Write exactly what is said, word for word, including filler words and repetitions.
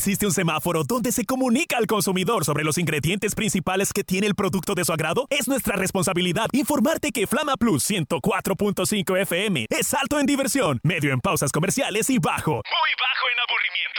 ¿Existe un semáforo donde se comunica al consumidor sobre los ingredientes principales que tiene el producto de su agrado? Es nuestra responsabilidad informarte que Flama Plus ciento cuatro punto cinco F M es alto en diversión, medio en pausas comerciales y bajo, muy bajo en aburrimiento.